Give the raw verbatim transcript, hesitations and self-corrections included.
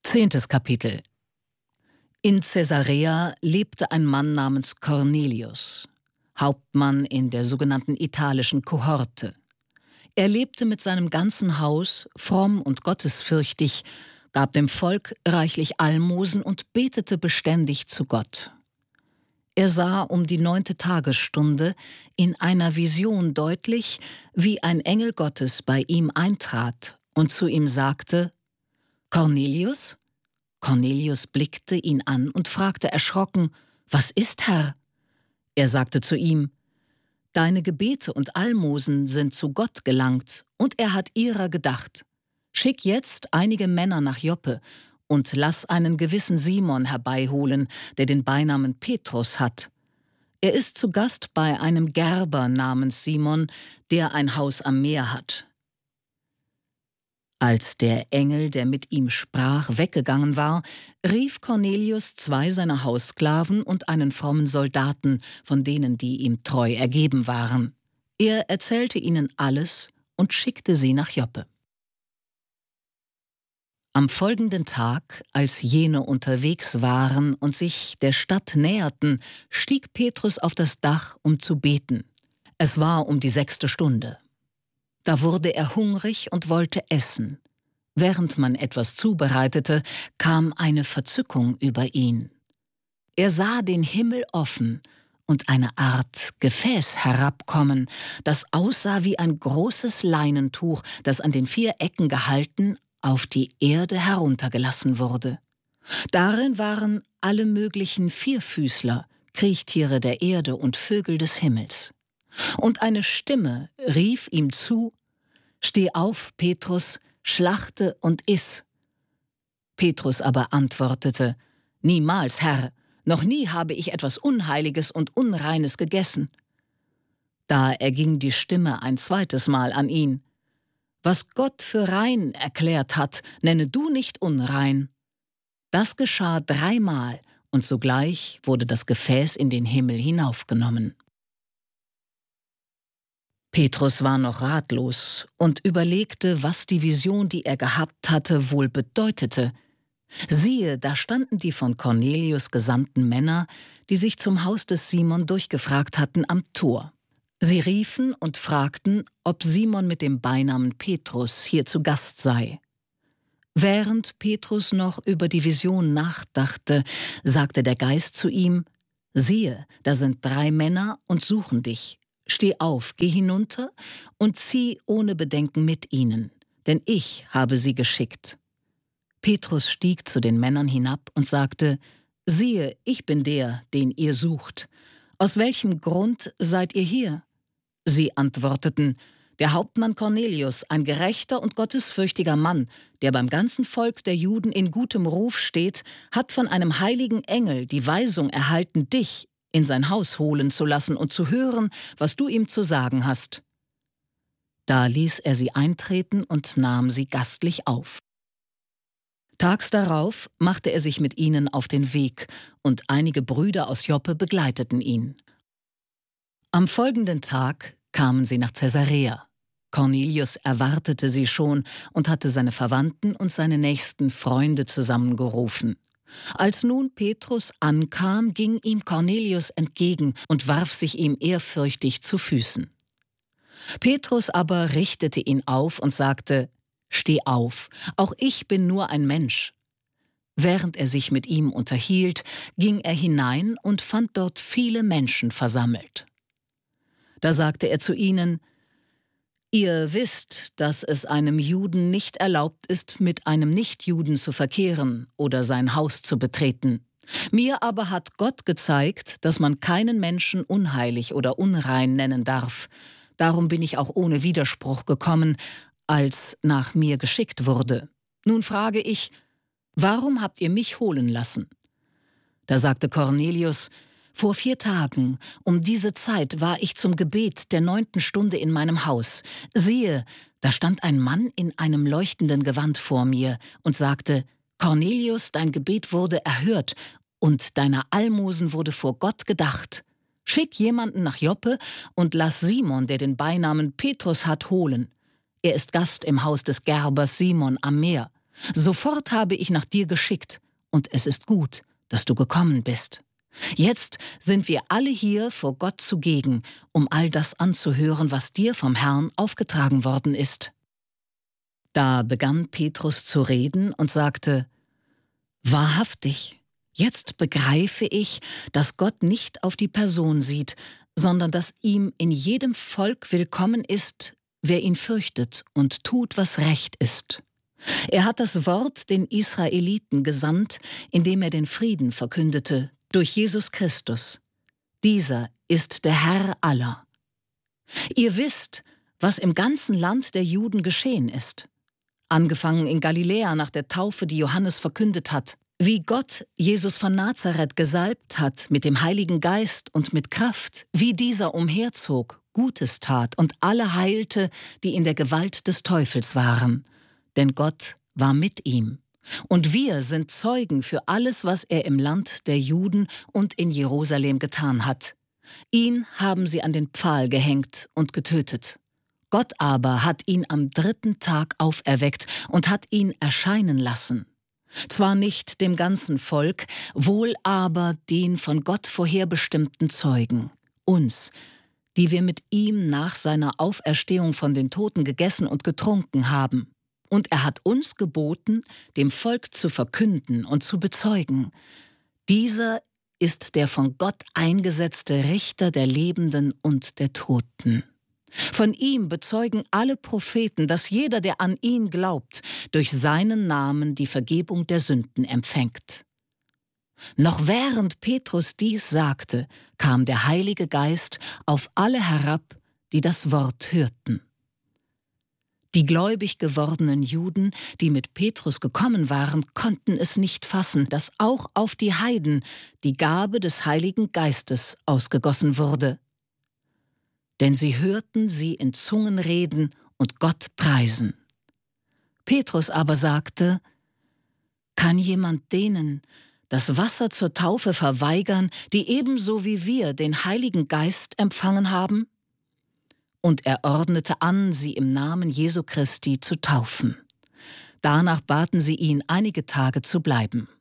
Zehntes Kapitel. In Caesarea lebte ein Mann namens Cornelius, Hauptmann in der sogenannten italischen Kohorte. Er lebte mit seinem ganzen Haus fromm und gottesfürchtig, gab dem Volk reichlich Almosen und betete beständig zu Gott. Er sah um die neunte Tagesstunde in einer Vision deutlich, wie ein Engel Gottes bei ihm eintrat und zu ihm sagte: »Cornelius?« Cornelius blickte ihn an und fragte erschrocken: »Was ist, Herr?« Er sagte zu ihm: »Deine Gebete und Almosen sind zu Gott gelangt, und er hat ihrer gedacht. Schick jetzt einige Männer nach Joppe und lass einen gewissen Simon herbeiholen, der den Beinamen Petrus hat. Er ist zu Gast bei einem Gerber namens Simon, der ein Haus am Meer hat.« Als der Engel, der mit ihm sprach, weggegangen war, rief Cornelius zwei seiner Haussklaven und einen frommen Soldaten, von denen, die ihm treu ergeben waren. Er erzählte ihnen alles und schickte sie nach Joppe. Am folgenden Tag, als jene unterwegs waren und sich der Stadt näherten, stieg Petrus auf das Dach, um zu beten. Es war um die sechste Stunde. Da wurde er hungrig und wollte essen. Während man etwas zubereitete, kam eine Verzückung über ihn. Er sah den Himmel offen und eine Art Gefäß herabkommen, das aussah wie ein großes Leinentuch, das an den vier Ecken gehalten auf die Erde heruntergelassen wurde. Darin waren alle möglichen Vierfüßler, Kriechtiere der Erde und Vögel des Himmels. Und eine Stimme rief ihm zu: »Steh auf, Petrus, schlachte und iss.« Petrus aber antwortete: »Niemals, Herr, noch nie habe ich etwas Unheiliges und Unreines gegessen.« Da erging die Stimme ein zweites Mal an ihn: »Was Gott für rein erklärt hat, nenne du nicht unrein.« Das geschah dreimal, und sogleich wurde das Gefäß in den Himmel hinaufgenommen. Petrus war noch ratlos und überlegte, was die Vision, die er gehabt hatte, wohl bedeutete. Siehe, da standen die von Cornelius gesandten Männer, die sich zum Haus des Simon durchgefragt hatten, am Tor. Sie riefen und fragten, ob Simon mit dem Beinamen Petrus hier zu Gast sei. Während Petrus noch über die Vision nachdachte, sagte der Geist zu ihm: »Siehe, da sind drei Männer und suchen dich. Steh auf, geh hinunter und zieh ohne Bedenken mit ihnen, denn ich habe sie geschickt.« Petrus stieg zu den Männern hinab und sagte: »Siehe, ich bin der, den ihr sucht. Aus welchem Grund seid ihr hier?« Sie antworteten: »Der Hauptmann Cornelius, ein gerechter und gottesfürchtiger Mann, der beim ganzen Volk der Juden in gutem Ruf steht, hat von einem heiligen Engel die Weisung erhalten, dich in sein Haus holen zu lassen und zu hören, was du ihm zu sagen hast.« Da ließ er sie eintreten und nahm sie gastlich auf. Tags darauf machte er sich mit ihnen auf den Weg, und einige Brüder aus Joppe begleiteten ihn. Am folgenden Tag kamen sie nach Caesarea. Cornelius erwartete sie schon und hatte seine Verwandten und seine nächsten Freunde zusammengerufen. Als nun Petrus ankam, ging ihm Cornelius entgegen und warf sich ihm ehrfürchtig zu Füßen. Petrus aber richtete ihn auf und sagte: »Steh auf, auch ich bin nur ein Mensch.« Während er sich mit ihm unterhielt, ging er hinein und fand dort viele Menschen versammelt. Da sagte er zu ihnen: »Ihr wisst, dass es einem Juden nicht erlaubt ist, mit einem Nichtjuden zu verkehren oder sein Haus zu betreten. Mir aber hat Gott gezeigt, dass man keinen Menschen unheilig oder unrein nennen darf. Darum bin ich auch ohne Widerspruch gekommen, als nach mir geschickt wurde. Nun frage ich: Warum habt ihr mich holen lassen?« Da sagte Cornelius: »Vor vier Tagen, um diese Zeit, war ich zum Gebet der neunten Stunde in meinem Haus. Siehe, da stand ein Mann in einem leuchtenden Gewand vor mir und sagte: Cornelius, dein Gebet wurde erhört und deiner Almosen wurde vor Gott gedacht. Schick jemanden nach Joppe und lass Simon, der den Beinamen Petrus hat, holen. Er ist Gast im Haus des Gerbers Simon am Meer. Sofort habe ich nach dir geschickt, und es ist gut, dass du gekommen bist. Jetzt sind wir alle hier vor Gott zugegen, um all das anzuhören, was dir vom Herrn aufgetragen worden ist.« Da begann Petrus zu reden und sagte: »Wahrhaftig, jetzt begreife ich, dass Gott nicht auf die Person sieht, sondern dass ihm in jedem Volk willkommen ist, wer ihn fürchtet und tut, was recht ist. Er hat das Wort den Israeliten gesandt, indem er den Frieden verkündete, durch Jesus Christus. Dieser ist der Herr aller. Ihr wisst, was im ganzen Land der Juden geschehen ist. Angefangen in Galiläa nach der Taufe, die Johannes verkündet hat, wie Gott Jesus von Nazareth gesalbt hat mit dem Heiligen Geist und mit Kraft, wie dieser umherzog, Gutes tat und alle heilte, die in der Gewalt des Teufels waren. Denn Gott war mit ihm. Und wir sind Zeugen für alles, was er im Land der Juden und in Jerusalem getan hat. Ihn haben sie an den Pfahl gehängt und getötet. Gott aber hat ihn am dritten Tag auferweckt und hat ihn erscheinen lassen. Zwar nicht dem ganzen Volk, wohl aber den von Gott vorherbestimmten Zeugen, uns, die wir mit ihm nach seiner Auferstehung von den Toten gegessen und getrunken haben. Und er hat uns geboten, dem Volk zu verkünden und zu bezeugen: Dieser ist der von Gott eingesetzte Richter der Lebenden und der Toten. Von ihm bezeugen alle Propheten, dass jeder, der an ihn glaubt, durch seinen Namen die Vergebung der Sünden empfängt. Noch während Petrus dies sagte, kam der Heilige Geist auf alle herab, die das Wort hörten. Die gläubig gewordenen Juden, die mit Petrus gekommen waren, konnten es nicht fassen, dass auch auf die Heiden die Gabe des Heiligen Geistes ausgegossen wurde. Denn sie hörten sie in Zungen reden und Gott preisen. Petrus aber sagte: Kann jemand denen das Wasser zur Taufe verweigern, die ebenso wie wir den Heiligen Geist empfangen haben? Und er ordnete an, sie im Namen Jesu Christi zu taufen. Danach baten sie ihn, einige Tage zu bleiben.